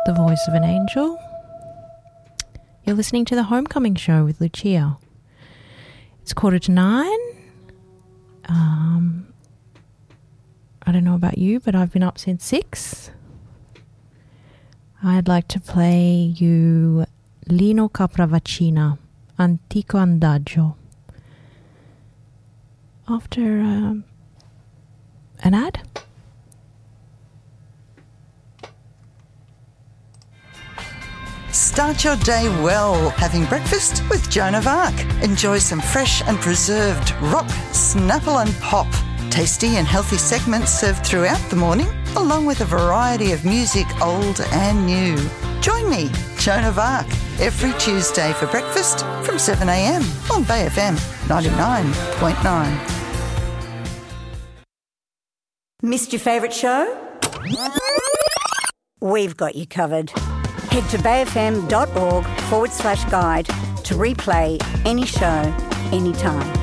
The voice of an angel. You're listening to The Homecoming Show with Lucia. It's 9:15. I don't know about you, but I've been up since 6. I'd like to play you Lino Capravacina, Antico Andagio. After an ad. Start your day well, having breakfast with Joan of Arc. Enjoy some fresh and preserved rock, snapple and pop. Tasty and healthy segments served throughout the morning, along with a variety of music, old and new. Join me, Joan of Arc, every Tuesday for breakfast from 7 a.m. on Bay FM 99.9. Missed your favourite show? We've got you covered. Head to bayfm.org/guide to replay any show, anytime.